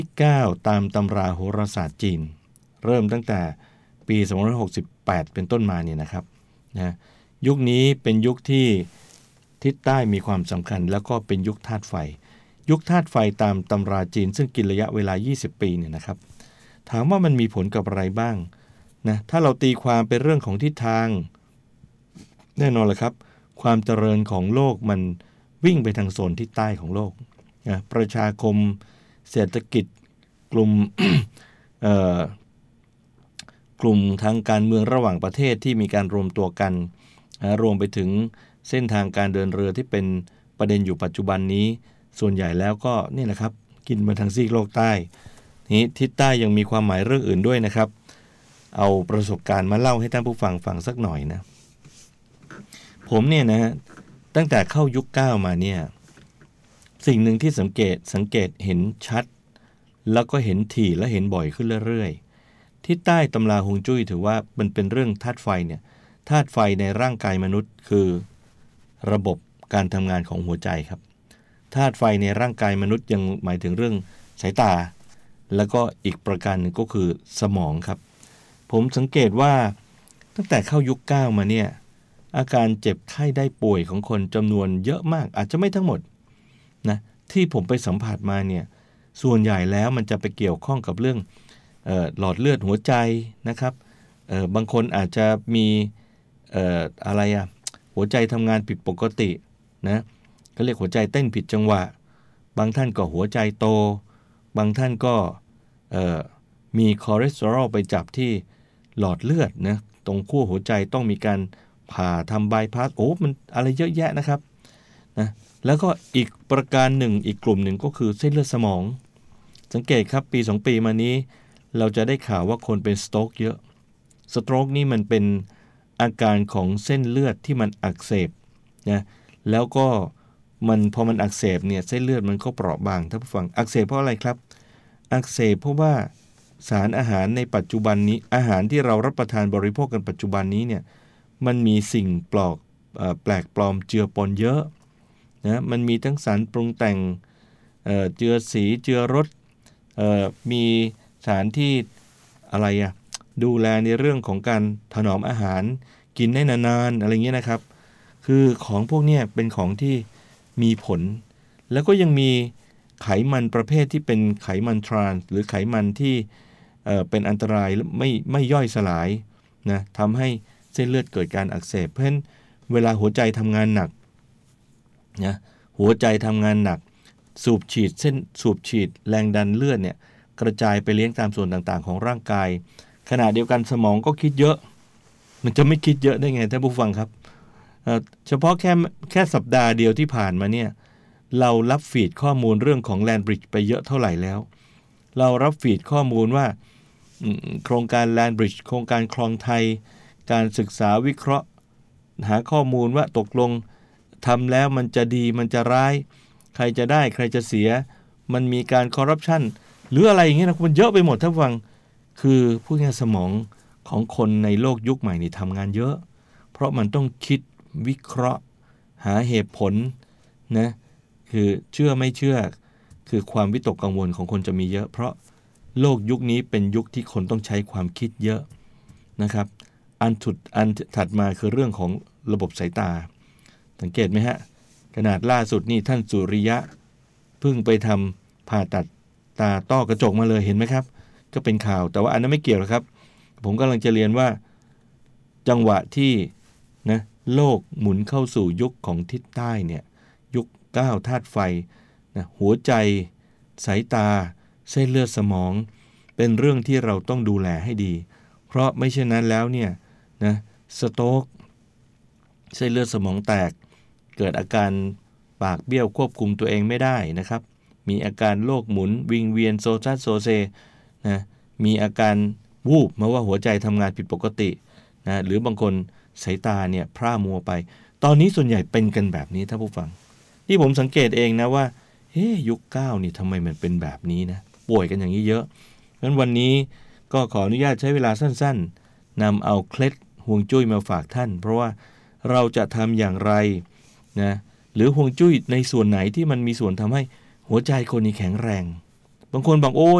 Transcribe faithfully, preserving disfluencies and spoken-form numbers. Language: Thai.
ที่เก้าตามตำราโหราศาสตร์จีนเริ่มตั้งแต่ปีสองพันห้าร้อยหกสิบแปดเป็นต้นมาเนี่ยนะครับนะยุคนี้เป็นยุคที่ทิศใต้มีความสำคัญแล้วก็เป็นยุคธาตุไฟยุคธาตุไฟตามตำราจีนซึ่งกินระยะเวลายี่สิบปีเนี่ยนะครับถามว่ามันมีผลกับอะไรบ้างนะถ้าเราตีความเป็นเรื่องของทิศทางแน่นอนเลยครับความเจริญของโลกมันวิ่งไปทางโซนทิศใต้ของโลกนะประชาคมเศรษฐกิจกลุ่ม กลุ่มทางการเมืองระหว่างประเทศที่มีการรวมตัวกันนะรวมไปถึงเส้นทางการเดินเรือที่เป็นประเด็นอยู่ปัจจุบันนี้ส่วนใหญ่แล้วก็นี่แหละครับกินมาทางซีกโลกใต้นี้ทิศใต้ยังมีความหมายเรื่องอื่นด้วยนะครับเอาประสบการณ์มาเล่าให้ท่านผู้ฟังฟังสักหน่อยนะผมเนี่ยนะตั้งแต่เข้ายุคเก้ามาเนี่ยสิ่งหนึ่งที่สังเกตสังเกตเห็นชัดแล้วก็เห็นถี่และเห็นบ่อยขึ้นเรื่อยๆที่ใต้ตำราฮวงจุ้ยถือว่ามันเป็นเรื่องธาตุไฟเนี่ยธาตุไฟในร่างกายมนุษย์คือระบบการทำงานของหัวใจครับธาตุไฟในร่างกายมนุษย์ยังหมายถึงเรื่องสายตาแล้วก็อีกประการหนึ่งก็คือสมองครับผมสังเกตว่าตั้งแต่เข้ายุคเก้ามาเนี่ยอาการเจ็บไข้ได้ป่วยของคนจำนวนเยอะมากอาจจะไม่ทั้งหมดนะที่ผมไปสัมผัสมาเนี่ยส่วนใหญ่แล้วมันจะไปเกี่ยวข้องกับเรื่องเอ่อหลอดเลือดหัวใจนะครับเอ่อบางคนอาจจะมีเอ่ออะไรอะหัวใจทำงานผิดปกตินะเขาเรียกหัวใจเต้นผิดจังหวะบางท่านก็หัวใจโตบางท่านก็เอ่อมีคอเลสเตอรอลไปจับที่หลอดเลือดนะตรงขั้วหัวใจต้องมีการผ่าทำบายพาสโอ้มันอะไรเยอะแยะนะครับนะแล้วก็อีกประการหนึ่งอีกกลุ่มหนึ่งก็คือเส้นเลือดสมองสังเกตครับปีสองปีมานี้เราจะได้ข่าวว่าคนเป็นสโตรกเยอะสโตรกนี่มันเป็นอาการของเส้นเลือดที่มันอักเสบนะแล้วก็มันพอมันอักเสบเนี่ยเส้นเลือดมันก็เปราะบางท่านผู้ฟังอักเสบเพราะอะไรครับอักเสบเพราะว่าสารอาหารในปัจจุบันนี้อาหารที่เรารับประทานบริโภคกันปัจจุบันนี้เนี่ยมันมีสิ่งปลอกเอ่อแปลกปลอมเจือปนเยอะนะมันมีทั้งสารปรุงแต่งเอ่อเจือสีเจือรสเอ่อมีสารที่อะไรอะดูแลในเรื่องของการถนอมอาหารกินได้นานๆอะไรเงี้ยนะครับคือของพวกนี้เป็นของที่มีผลแล้วก็ยังมีไขมันประเภทที่เป็นไขมันทรานส์หรือไขมันที่เอ่อเป็นอันตรายไม่ไม่ย่อยสลายนะทำให้เส้นเลือดเกิดการอักเสบเพราะฉะนั้นเวลาหัวใจทำงานหนักนะหัวใจทำงานหนักสูบฉีดเส้นสูบฉีดแรงดันเลือดเนี่ยกระจายไปเลี้ยงตามส่วนต่างๆของร่างกายขณะเดียวกันสมองก็คิดเยอะมันจะไม่คิดเยอะได้ไงท่านผู้ฟังครับเอ่อเฉพาะแค่แค่สัปดาห์เดียวที่ผ่านมาเนี่ยเรารับฟีดข้อมูลเรื่องของแลนบริดจ์ไปเยอะเท่าไหร่แล้วเรารับฟีดข้อมูลว่าโครงการแลนบริดจ์โครงการคลองไทยการศึกษาวิเคราะห์หาข้อมูลว่าตกลงทำแล้วมันจะดีมันจะร้ายใครจะได้ใครจะเสียมันมีการคอร์รัปชันหรืออะไรอย่างเงี้ยนะมันเยอะไปหมดท่านฟังคือพูดง่ายสมองของคนในโลกยุคใหม่นี่ทำงานเยอะเพราะมันต้องคิดวิเคราะห์หาเหตุผลนะคือเชื่อไม่เชื่อคือความวิตกกังวลของคนจะมีเยอะเพราะโลกยุคนี้เป็นยุคที่คนต้องใช้ความคิดเยอะนะครับอันถุดอันถัดมาคือเรื่องของระบบสายตาสังเกตไหมฮะขนาดล่าสุดนี่ท่านสุริยะเพิ่งไปทำผ่าตัดตาต้อกระจกมาเลยเห็นไหมครับก็เป็นข่าวแต่ว่าอันนั้นไม่เกี่ยวหรอกครับผมกำลังจะเรียนว่าจังหวะที่นะโลกหมุนเข้าสู่ยุคของทิศใต้เนี่ยยุคเก้าธาตุไฟนะหัวใจสายตาเส้นเลือดสมองเป็นเรื่องที่เราต้องดูแลให้ดีเพราะไม่เช่นนั้นแล้วเนี่ยนะสโตรกเส้นเลือดสมองแตกเกิดอาการปากเบี้ยวควบคุมตัวเองไม่ได้นะครับมีอาการโรคหมุนวิงเวียนโซซัสโซเซนะมีอาการวูบมาว่าหัวใจทำงานผิดปกตินะหรือบางคนสายตาเนี่ยพร่ามัวไปตอนนี้ส่วนใหญ่เป็นกันแบบนี้ท่านผู้ฟังที่ผมสังเกตเองนะว่าเฮ้ยยุคเก้านี่ทำไมมันเป็นแบบนี้นะป่วยกันอย่างนี้เยอะงั้นวันนี้ก็ขออนุญาตใช้เวลาสั้นๆนำเอาเคล็ดฮวงจุ้ยมาฝากท่านเพราะว่าเราจะทำอย่างไรนะหรือฮวงจุ้ยในส่วนไหนที่มันมีส่วนทำให้หัวใจคนนี้แข็งแรงบางคนบอกโอ้